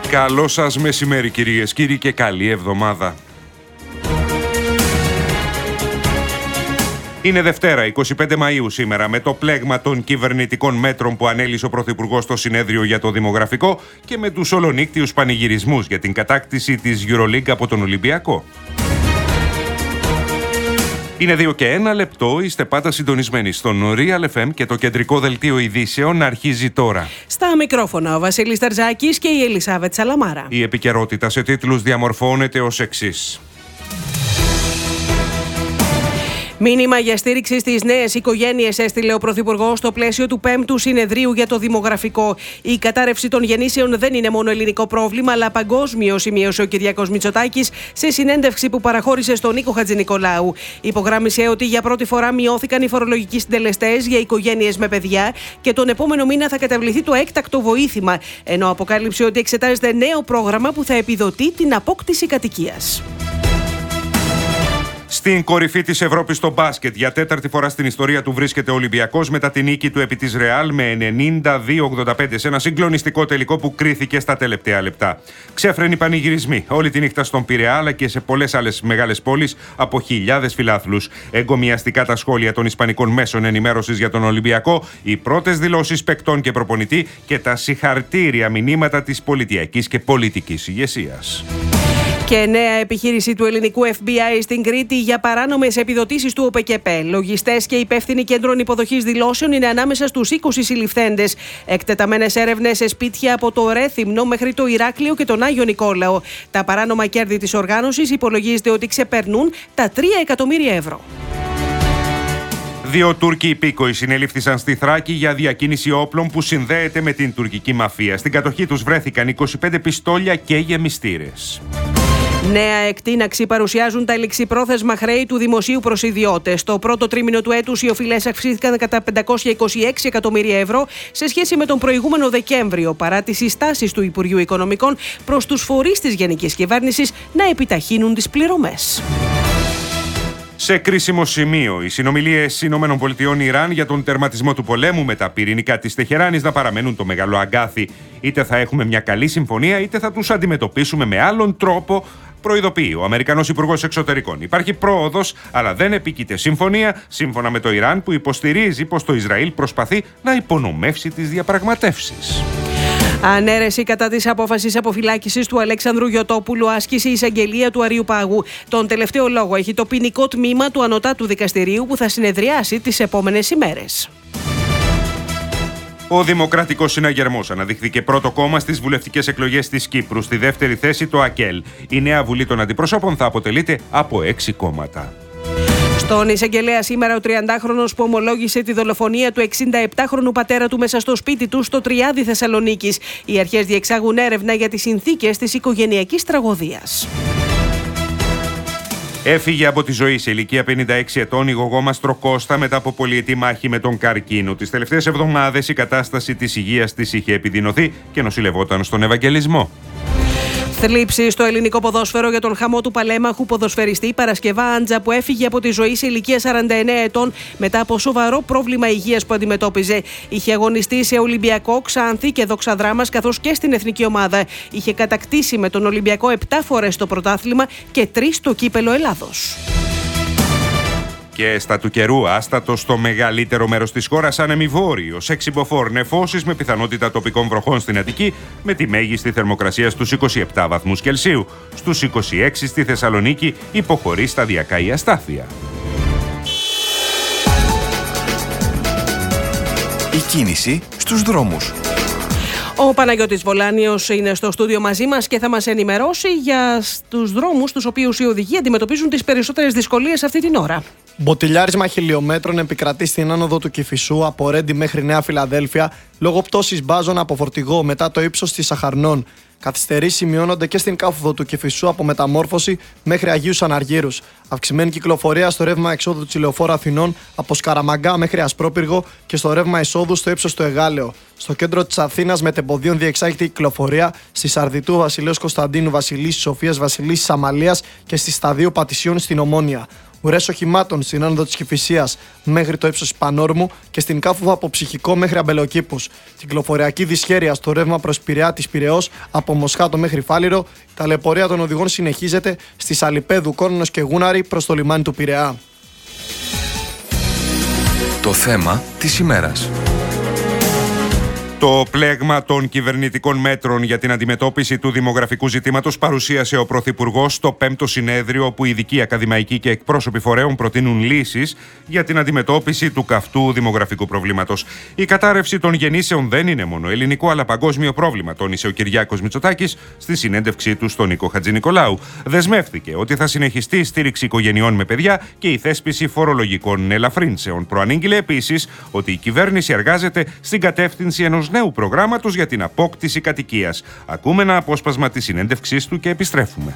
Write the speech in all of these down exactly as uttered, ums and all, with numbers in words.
Καλό σας μεσημέρι κυρίες, κύριοι, και καλή εβδομάδα. Είναι Δευτέρα, εικοστή πέμπτη Μαΐου σήμερα, με το πλέγμα των κυβερνητικών μέτρων που ανέλησε ο Πρωθυπουργός στο συνέδριο για το δημογραφικό και με τους ολονύκτιους πανηγυρισμούς για την κατάκτηση της EuroLeague από τον Ολυμπιακό. Είναι δύο και ένα λεπτό, είστε πάντα συντονισμένοι στον Real εφ εμ και το κεντρικό δελτίο ειδήσεων αρχίζει τώρα. Στα μικρόφωνα ο Βασίλης Ταρζάκης και η Ελισάβετ Σαλαμάρα. Η επικαιρότητα σε τίτλους διαμορφώνεται ως εξής. Μήνυμα για στήριξη στις νέες οικογένειες έστειλε ο Πρωθυπουργός στο πλαίσιο του πέμπτου συνεδρίου για το δημογραφικό. Η κατάρρευση των γεννήσεων δεν είναι μόνο ελληνικό πρόβλημα, αλλά παγκόσμιο, σημείωσε ο Κυριάκος Μητσοτάκης σε συνέντευξη που παραχώρησε στον Νίκο Χατζηνικολάου. Υπογράμμισε ότι για πρώτη φορά μειώθηκαν οι φορολογικοί συντελεστές για οικογένειες με παιδιά και τον επόμενο μήνα θα καταβληθεί το έκτακτο βοήθημα, ενώ αποκάλυψε ότι εξετάζεται νέο πρόγραμμα που θα επιδοτεί την απόκτηση κατοικίας. Στην κορυφή της Ευρώπης στο μπάσκετ, για τέταρτη φορά στην ιστορία του βρίσκεται ο Ολυμπιακός μετά την νίκη του επί της Ρεάλ με ενενήντα δύο ογδόντα πέντε σε ένα συγκλονιστικό τελικό που κρίθηκε στα τελευταία λεπτά. Ξέφρενοι πανηγυρισμοί όλη τη νύχτα στον Πειραιά αλλά και σε πολλές άλλες μεγάλες πόλεις από χιλιάδες φιλάθλους. Εγκομιαστικά τα σχόλια των ισπανικών μέσων ενημέρωσης για τον Ολυμπιακό, οι πρώτες δηλώσεις παικτών και προπονητή και τα συγχαρτήρια μηνύματα της πολιτιακής και πολιτικής ηγεσίας. Και νέα επιχείρηση του ελληνικού εφ μπι άι στην Κρήτη για παράνομες επιδοτήσεις του ΟΠΕΚΕΠΕ. Λογιστές και υπεύθυνοι κέντρων υποδοχής δηλώσεων είναι ανάμεσα στους είκοσι συλληφθέντες. Εκτεταμένες έρευνες σε σπίτια από το Ρέθυμνο μέχρι το Ηράκλειο και τον Άγιο Νικόλαο. Τα παράνομα κέρδη της οργάνωσης υπολογίζεται ότι ξεπερνούν τα τρία εκατομμύρια ευρώ. Δύο Τούρκοι υπήκοοι συνελήφθησαν στη Θράκη για διακίνηση όπλων που συνδέεται με την τουρκική μαφία. Στην κατοχή τους βρέθηκαν είκοσι πέντε πιστόλια και γεμιστήρες. Νέα εκτείναξη παρουσιάζουν τα ληξιπρόθεσμα χρέη του δημοσίου προς ιδιώτες. Το πρώτο τρίμηνο του έτους οι οφειλές αυξήθηκαν κατά πεντακόσια είκοσι έξι εκατομμύρια ευρώ σε σχέση με τον προηγούμενο Δεκέμβριο, παρά τις συστάσεις του Υπουργείου Οικονομικών προς τους φορείς της Γενικής Κυβέρνησης να επιταχύνουν τις πληρωμές. Σε κρίσιμο σημείο, οι συνομιλίες ΗΠΑ-Ιράν για τον τερματισμό του πολέμου με τα πυρηνικά της Τεχεράνης να παραμένουν το μεγάλο αγκάθι. Είτε θα έχουμε μια καλή συμφωνία, είτε θα τους αντιμετωπίσουμε με άλλον τρόπο, προειδοποιεί ο Αμερικανός Υπουργός Εξωτερικών. Υπάρχει πρόοδος, αλλά δεν επίκειται συμφωνία, σύμφωνα με το Ιράν που υποστηρίζει πως το Ισραήλ προσπαθεί να υπονομεύσει τις διαπραγματεύσεις. Ανέρεση κατά της απόφασης αποφυλάκησης του Αλέξανδρου Γιωτόπουλου άσκησε η εισαγγελία του Αριουπάγου. Τον τελευταίο λόγο έχει το ποινικό τμήμα του Ανωτάτου Δικαστηρίου που θα συνεδριάσει τις επόμενες ημέρες. Ο Δημοκρατικός Συναγερμός αναδείχθηκε πρώτο κόμμα στις βουλευτικές εκλογές της Κύπρου. Στη δεύτερη θέση το ΑΚΕΛ. Η νέα Βουλή των Αντιπροσώπων θα αποτελείται από έξι κόμματα. Στον εισαγγελέα σήμερα ο τριαντάχρονος που ομολόγησε τη δολοφονία του εξήντα επτάχρονου πατέρα του μέσα στο σπίτι του στο Τριάδι Θεσσαλονίκης. Οι αρχές διεξάγουν έρευνα για τις συνθήκες της οικογενειακής τραγωδίας. Έφυγε από τη ζωή σε ηλικία πενήντα έξι ετών η γογόμαστρο Κώστα μετά από πολυετή μάχη με τον καρκίνο. Τις τελευταίες εβδομάδες η κατάσταση της υγείας της είχε επιδεινωθεί και νοσηλευόταν στον Ευαγγελισμό. Θλίψη στο ελληνικό ποδόσφαιρο για τον χαμό του παλέμαχου ποδοσφαιριστή Παρασκευά Άντζα που έφυγε από τη ζωή σε ηλικία σαράντα εννέα ετών μετά από σοβαρό πρόβλημα υγείας που αντιμετώπιζε. Είχε αγωνιστεί σε Ολυμπιακό, Ξάνθη και Δόξα Δράμας καθώς και στην εθνική ομάδα. Είχε κατακτήσει με τον Ολυμπιακό επτά φορές το πρωτάθλημα και τρεις το κύπελο Ελλάδος. Και στα του καιρού, άστατο στο μεγαλύτερο μέρος της χώρας, άνεμοι βόρειος, εξυμποφόρ νεφώσεις με πιθανότητα τοπικών βροχών στην Αττική, με τη μέγιστη θερμοκρασία στους είκοσι επτά βαθμούς Κελσίου. Στους είκοσι έξι στη Θεσσαλονίκη υποχωρεί σταδιακά η αστάθεια. Η κίνηση στους δρόμους. Ο Παναγιώτης Βολάνιος είναι στο στούντιο μαζί μας και θα μας ενημερώσει για τους δρόμους στους οποίους οι οδηγοί αντιμετωπίζουν τις περισσότερες δυσκολίες αυτή την ώρα. Μποτιλιάρισμα χιλιόμετρων επικρατεί στην άνοδο του Κηφισού από Ρέντι μέχρι Νέα Φιλαδέλφια λόγω πτώσης μπάζων από φορτηγό μετά το ύψος της Σαχαρνών. Καθυστερήσεις σημειώνονται και στην κάθοδο του Κηφισού από Μεταμόρφωση μέχρι Αγίους Αναργύρους. Αυξημένη κυκλοφορία στο ρεύμα εξόδου της Λεωφόρου Αθηνών από Σκαραμαγκά μέχρι Ασπρόπυργο και στο ρεύμα εισόδου στο ύψος του Εγάλεο. Στο κέντρο της Αθήνας μετεμποδίων διεξάγεται η κυκλοφορία στη Σαρδιτού Βασιλέως Κωνσταντίνου Βασιλής, Σοφίας Βασιλής Αμαλίας και στη Σταδίου Πατησιών στην Ομόνια. ουρές οχημάτων στην άνοδο της Κηφισίας μέχρι το ύψος της Πανόρμου και στην Κάφοβα από Ψυχικό μέχρι Αμπελοκήπους. Κυκλοφοριακή δυσχέρεια στο ρεύμα προς Πειραιά της Πειραιώς από Μοσχάτο μέχρι Φάληρο. Η ταλαιπωρία των οδηγών συνεχίζεται στη Σαλιπέδου, Κόρνος και Γούναρη προς το λιμάνι του Πειραιά. Το θέμα της ημέρας. Το πλέγμα των κυβερνητικών μέτρων για την αντιμετώπιση του δημογραφικού ζητήματος παρουσίασε ο Πρωθυπουργός στο πέμπτο συνέδριο, όπου ειδικοί ακαδημαϊκοί και εκπρόσωποι φορέων προτείνουν λύσεις για την αντιμετώπιση του καυτού δημογραφικού προβλήματος. Η κατάρρευση των γεννήσεων δεν είναι μόνο ελληνικό, αλλά παγκόσμιο πρόβλημα, τόνισε ο Κυριάκος Μητσοτάκης στη συνέντευξή του στον Νίκο Χατζηνικολάου. Δεσμεύτηκε ότι θα συνεχιστεί η στήριξη οικογενειών με παιδιά και η θέσπιση φορολογικών ελαφρύνσεων. Προανήγγειλε επίσης ότι η κυβέρνηση εργάζεται στην κατεύθυνση ενός νέου προγράμματος για την απόκτηση κατοικίας. Ακούμε ένα απόσπασμα της συνέντευξής του και επιστρέφουμε.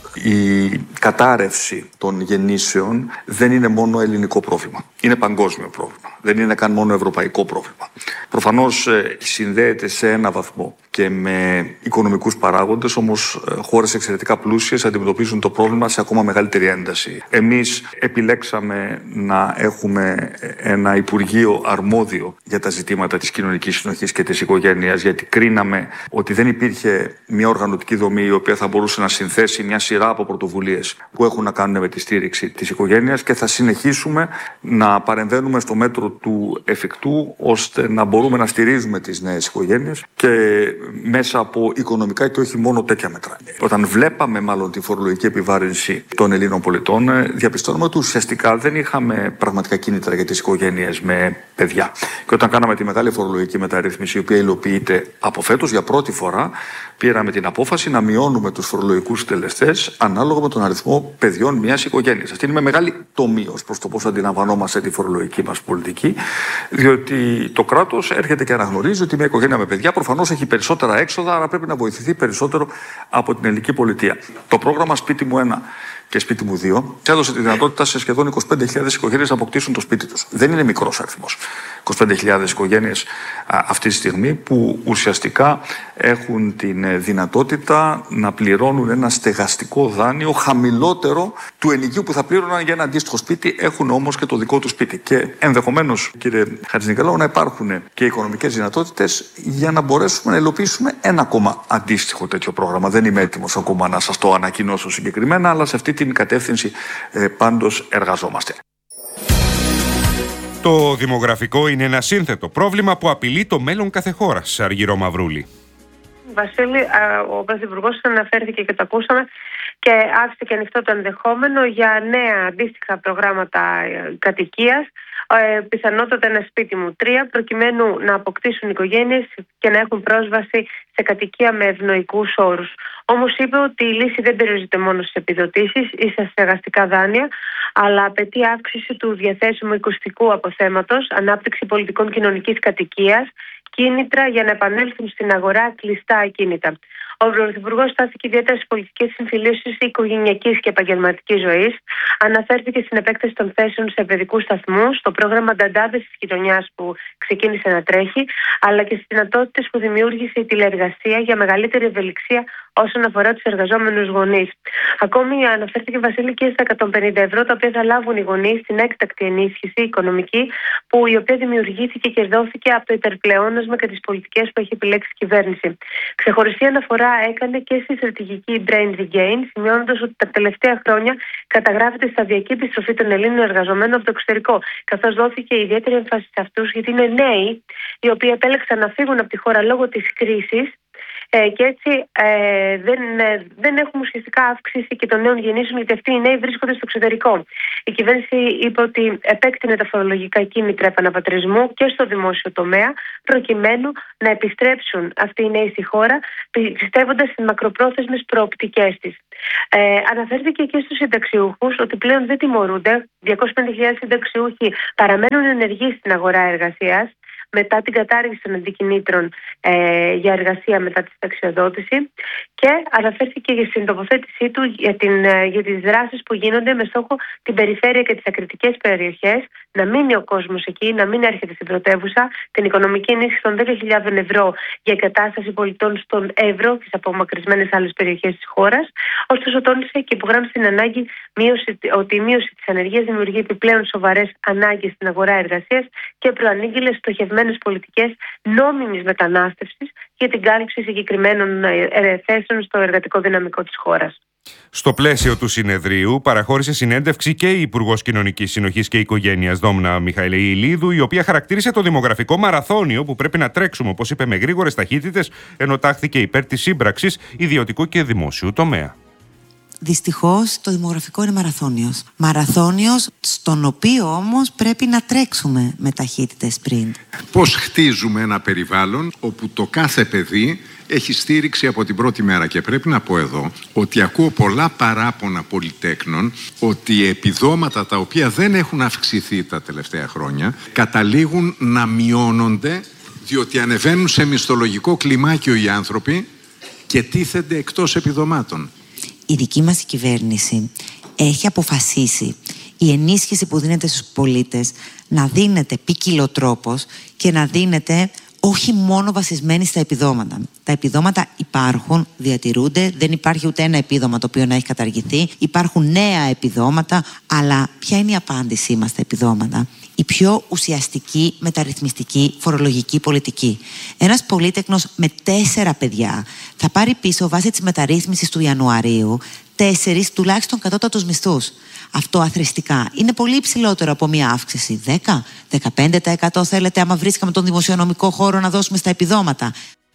Η κατάρρευση των γεννήσεων δεν είναι μόνο ελληνικό πρόβλημα. Είναι παγκόσμιο πρόβλημα. Δεν είναι καν μόνο ευρωπαϊκό πρόβλημα. Προφανώς ε, συνδέεται σε ένα βαθμό και με οικονομικούς παράγοντες, όμως ε, χώρες εξαιρετικά πλούσιες αντιμετωπίζουν το πρόβλημα σε ακόμα μεγαλύτερη ένταση. Εμείς επιλέξαμε να έχουμε ένα Υπουργείο αρμόδιο για τα ζητήματα της κοινωνικής συνοχής και της οικογένειας, γιατί κρίναμε ότι δεν υπήρχε μια οργανωτική δομή η οποία θα μπορούσε να συνθέσει μια σειρά από πρωτοβουλίες που έχουν να κάνουν με τη στήριξη της οικογένειας, και θα συνεχίσουμε να παρεμβαίνουμε στο μέτρο του εφικτού ώστε να μπορούμε να στηρίζουμε τις νέες οικογένειες και μέσα από οικονομικά και όχι μόνο τέτοια μέτρα. Όταν βλέπαμε μάλλον τη φορολογική επιβάρυνση των Ελλήνων πολιτών, διαπιστώνουμε ότι ουσιαστικά δεν είχαμε πραγματικά κίνητρα για τις οικογένειες με παιδιά. Και όταν κάναμε τη μεγάλη φορολογική μεταρρύθμιση, η οποία υλοποιείται από φέτος για πρώτη φορά, πήραμε την απόφαση να μειώνουμε τους φορολογικούς συντελεστές ανάλογα με τον αριθμό παιδιών μιας οικογένειας. Αυτή είναι με μεγάλη τομή ως προς το πώς αντιλαμβανόμαστε τη φορολογική μας πολιτική, διότι το κράτος έρχεται και αναγνωρίζει ότι μια οικογένεια με παιδιά προφανώς έχει περισσότερα έξοδα, άρα πρέπει να βοηθηθεί περισσότερο από την ελληνική πολιτεία. Το πρόγραμμα Σπίτι μου ένα και Σπίτι μου δύο έδωσε τη δυνατότητα σε σχεδόν είκοσι πέντε χιλιάδες οικογένειες να αποκτήσουν το σπίτι τους. Δεν είναι μικρός αριθμός. είκοσι πέντε χιλιάδες οικογένειες α, αυτή τη στιγμή που ουσιαστικά έχουν την δυνατότητα να πληρώνουν ένα στεγαστικό δάνειο χαμηλότερο του ενοικίου που θα πλήρωναν για ένα αντίστοιχο σπίτι, έχουν όμως και το δικό του σπίτι. Και ενδεχομένως, κύριε Χατζηνικολάου, να υπάρχουν και οικονομικές δυνατότητες για να μπορέσουμε να υλοποιήσουμε ένα ακόμα αντίστοιχο τέτοιο πρόγραμμα. Δεν είμαι έτοιμος ακόμα να σας το ανακοινώσω συγκεκριμένα, αλλά σε αυτή την κατεύθυνση ε, πάντως εργαζόμαστε. Το δημογραφικό είναι ένα σύνθετο πρόβλημα που απειλεί το μέλλον κάθε χώρας. Αργυρό Μαυρούλη. Βασίλη, ο Πρωθυπουργός αναφέρθηκε και το ακούσαμε και άφησε και ανοιχτό το ενδεχόμενο για νέα αντίστοιχα προγράμματα κατοικίας, πιθανότατα ένα Σπίτι μου τρία, προκειμένου να αποκτήσουν οικογένειες και να έχουν πρόσβαση σε κατοικία με ευνοϊκούς όρους. Όμως είπε ότι η λύση δεν περιορίζεται μόνο στις επιδοτήσεις ή στα στεγαστικά δάνεια, αλλά απαιτεί αύξηση του διαθέσιμου οικοστικού αποθέματος, ανάπτυξη πολιτικών κοινωνικής κατοικίας, κίνητρα για να επανέλθουν στην αγορά κλειστά ακίνητα. Ο Πρωθυπουργός στάθηκε ιδιαίτερα στις πολιτικές συμφιλίωσεις οικογενειακής και επαγγελματικής ζωής. Αναφέρθηκε στην επέκταση των θέσεων σε παιδικούς σταθμούς, στο πρόγραμμα Νταντάδες της γειτονιάς που ξεκίνησε να τρέχει, αλλά και στις δυνατότητες που δημιούργησε η τηλεεργασία για μεγαλύτερη ευελιξία όσον αφορά τους εργαζόμενους γονείς. Ακόμη αναφέρθηκε, Βασίλη, και στα εκατόν πενήντα ευρώ τα οποία θα λάβουν οι γονείς στην έκτακτη ενίσχυση οικονομική, που η οποία δημιουργήθηκε και δόθηκε από το υπερπλεόνασμα και τις πολιτικές που έχει επιλέξει η κυβέρνηση. Ξεχωριστή αναφορά έκανε και στη στρατηγική Brain Regain, σημειώνοντας ότι τα τελευταία χρόνια καταγράφεται σταδιακή επιστροφή των Ελλήνων εργαζομένων από το εξωτερικό, καθώς δόθηκε ιδιαίτερη έμφαση σε αυτούς, γιατί είναι νέοι οι οποίοι επέλεξαν να φύγουν από τη χώρα λόγω της κρίσης. Ε, και έτσι ε, δεν, ε, δεν έχουμε ουσιαστικά αύξηση και των νέων γεννήσεων, γιατί αυτοί οι νέοι βρίσκονται στο εξωτερικό. Η κυβέρνηση είπε ότι επέκτηνε τα φορολογικά κίνητρα επαναπατρισμού και στο δημόσιο τομέα, προκειμένου να επιστρέψουν αυτοί οι νέοι στη χώρα, πιστεύοντας στις μακροπρόθεσμες προοπτικές της. Ε, αναφέρθηκε και στους συνταξιούχους ότι πλέον δεν τιμωρούνται. διακόσιες πενήντα χιλιάδες συνταξιούχοι παραμένουν ενεργοί στην αγορά εργασίας, μετά την κατάργηση των αντικινήτρων ε, για εργασία μετά τη συνταξιοδότηση, και αναφέρθηκε για την τοποθέτησή του για, την, ε, για τις δράσεις που γίνονται με στόχο την περιφέρεια και τις ακριτικές περιοχές, να μείνει ο κόσμος εκεί, να μην έρχεται στην πρωτεύουσα, την οικονομική ενίσχυση των δέκα χιλιάδες ευρώ για εγκατάσταση πολιτών στον Εύρο και σε απομακρυσμένες άλλες περιοχές της χώρας. Ωστόσο, τόνισε και υπογράμμισε την ανάγκη μείωση, ότι η μείωση της ανεργίας δημιουργεί επιπλέον σοβαρές ανάγκες στην αγορά εργασίας και προανήγγειλε στοχευμένες πολιτικές νόμιμης μετανάστευσης για την κάλυψη συγκεκριμένων θέσεων στο εργατικό δυναμικό της χώρας. Στο πλαίσιο του συνεδρίου παραχώρησε συνέντευξη και η Υπουργός Κοινωνικής Συνοχής και Οικογένειας Δόμνα Μιχαηλίδου, η οποία χαρακτήρισε το δημογραφικό μαραθώνιο που πρέπει να τρέξουμε, όπως είπε, με γρήγορες ταχύτητες, ενώ τάχθηκε υπέρ της σύμπραξης ιδιωτικού και δημόσιου τομέα. Δυστυχώς το δημογραφικό είναι μαραθώνιος. Μαραθώνιος στον οποίο όμως πρέπει να τρέξουμε με ταχύτητες πριν. Πώς χτίζουμε ένα περιβάλλον όπου το κάθε παιδί έχει στήριξη από την πρώτη μέρα. Και πρέπει να πω εδώ ότι ακούω πολλά παράπονα πολυτέκνων ότι οι επιδόματα τα οποία δεν έχουν αυξηθεί τα τελευταία χρόνια καταλήγουν να μειώνονται, διότι ανεβαίνουν σε μισθολογικό κλιμάκιο οι άνθρωποι και τίθενται εκτός επιδομάτων. Η δική μας κυβέρνηση έχει αποφασίσει η ενίσχυση που δίνεται στους πολίτες να δίνεται ποικιλοτρόπως και να δίνεται όχι μόνο βασισμένη στα επιδόματα. Τα επιδόματα υπάρχουν, διατηρούνται, δεν υπάρχει ούτε ένα επίδομα το οποίο να έχει καταργηθεί. Υπάρχουν νέα επιδόματα, αλλά ποια είναι η απάντησή μας στα επιδόματα? Η πιο ουσιαστική μεταρρυθμιστική φορολογική πολιτική. Ένας πολίτεκνος με τέσσερα παιδιά θα πάρει πίσω βάσει της μεταρρύθμισης του Ιανουαρίου τέσσερις τουλάχιστον κατώτατους μισθούς. Αυτό αθρηστικά είναι πολύ υψηλότερο από μια αύξηση δέκα με δεκαπέντε τοις εκατό θέλετε, άμα βρίσκαμε τον δημοσιονομικό χώρο να δώσουμε στα επιδόματα.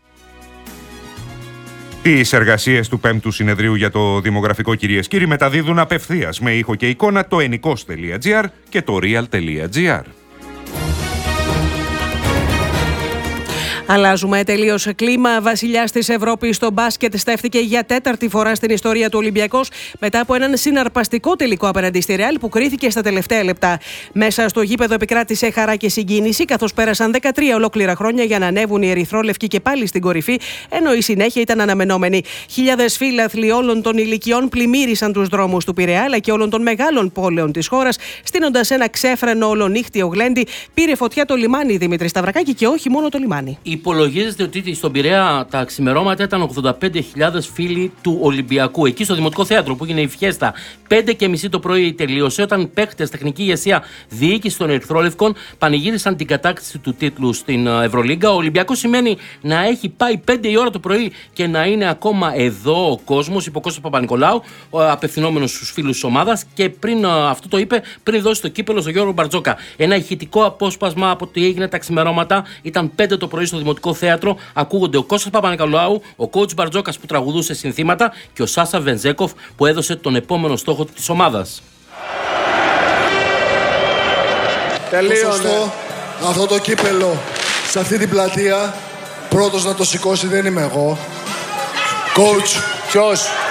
Τις εργασίες του πέμπτου συνεδρίου για το δημογραφικό, κυρίες και κύριοι, μεταδίδουν απευθείας με ήχο και εικόνα το ενικός τελεία τζι άρ και το real τελεία τζι άρ. Αλλάζουμε τελείως κλίμα. Βασιλιάς της Ευρώπης στο μπάσκετ στέφθηκε για τέταρτη φορά στην ιστορία του Ολυμπιακός μετά από έναν συναρπαστικό τελικό απέναντι στη Ρεάλ που κρίθηκε στα τελευταία λεπτά. Μέσα στο γήπεδο επικράτησε χαρά και συγκίνηση, καθώς πέρασαν δεκατρία ολόκληρα χρόνια για να ανέβουν οι ερυθρόλευκοι και πάλι στην κορυφή, ενώ η συνέχεια ήταν αναμενόμενη. Χιλιάδες φίλαθλοι όλων των ηλικιών πλημμύρισαν τους δρόμους του Πειραιά αλλά και όλων των μεγάλων πόλεων της χώρας, στείνοντας ένα ξέφρενο ολονύχτιο γλέντι. Πήρε φωτιά το λιμάνι, Δημήτρη Σταυρακάκη, και όχι μόνο το λιμάνι. Υπολογίζεται ότι στον Πειραιά τα ξημερώματα ήταν ογδόντα πέντε χιλιάδες φίλοι του Ολυμπιακού. Εκεί στο Δημοτικό Θέατρο που έγινε η φιέστα, πέντε και μισή το πρωί τελείωσε, όταν παίχτες, τεχνική ηγεσία, διοίκηση των Ερυθρόλευκων πανηγύρισαν την κατάκτηση του τίτλου στην Ευρωλίγκα. Ο Ολυμπιακός σημαίνει να έχει πάει πέντε η ώρα το πρωί και να είναι ακόμα εδώ ο κόσμος, είπε ο Κώστας Παπα-Νικολάου, απευθυνόμενος στους φίλους της ομάδας, και πριν αυτό το είπε, πριν δώσει το κύπελο στον Γιώργο Μπαρτζόκα. Ένα ηχητικό απόσπασμα από τι έγινε τα ξημερώματα. Ήταν πέντε το πρωί στο Δημοτικό Θέατρο. Ακούγονται ο Κώστας Παπα-Νικολάου, ο coach Μπαρτζόκας που τραγουδούσε συνθήματα και ο Σάσα Βενζέκοφ που έδωσε τον επόμενο στόχο της ομάδας. Τελείωνε. Αυτό το κύπελο σε αυτή την πλατεία πρώτος να το σηκώσει δεν είμαι εγώ. Coach. Ποιος?